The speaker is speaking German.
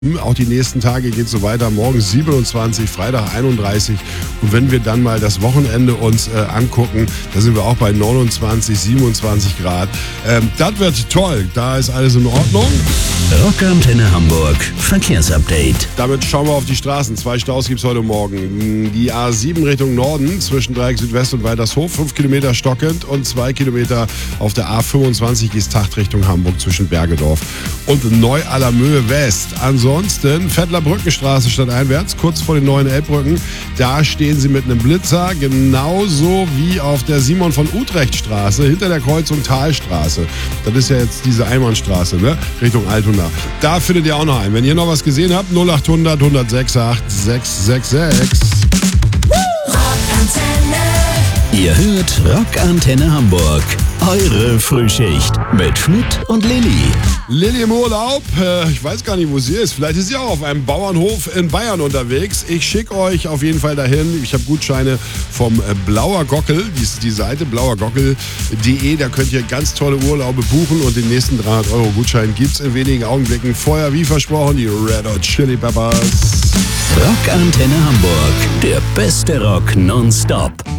Auch die nächsten Tage geht es so weiter. Morgen 27, Freitag 31. Und wenn wir dann mal das Wochenende uns angucken, da sind wir auch bei 29, 27 Grad. Das wird toll. Da ist alles in Ordnung. Rockantenne Hamburg Verkehrsupdate. Damit schauen wir auf die Straßen. 2 Staus gibt es heute Morgen. Die A7 Richtung Norden zwischen Dreieck Südwest und Waltershof, 5 Kilometer stockend, und 2 Kilometer auf der A25 Gießtacht Richtung Hamburg zwischen Bergedorf und Neu-Allermöhe West. Ansonsten Vettler Brückenstraße stadteinwärts, kurz vor den neuen Elbbrücken. Da stehen Sie mit einem Blitzer, genauso wie auf der Simon von Utrecht Straße hinter der Kreuzung Talstraße. Das ist ja jetzt diese Einbahnstraße, ne? Richtung Altona. Da findet ihr auch noch einen. Wenn ihr noch was gesehen habt, 0800 168 666. Ihr hört Rockantenne Hamburg. Eure Frühschicht mit Schmidt und Lilly. Lilly im Urlaub, ich weiß gar nicht, wo sie ist. Vielleicht ist sie auch auf einem Bauernhof in Bayern unterwegs. Ich schicke euch auf jeden Fall dahin. Ich habe Gutscheine vom Blauer Gockel. Dies ist die Seite blauergockel.de. Da könnt ihr ganz tolle Urlaube buchen und den nächsten 300 € Gutschein gibt es in wenigen Augenblicken. Vorher, wie versprochen, die Red Hot Chili Peppers. Rockantenne Hamburg. Der beste Rock nonstop.